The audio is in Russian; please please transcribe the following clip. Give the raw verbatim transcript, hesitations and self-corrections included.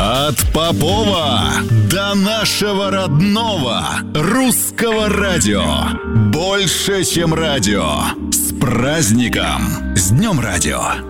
От Попова до нашего родного русского радио. Больше, чем радио. С праздником! С Днем радио!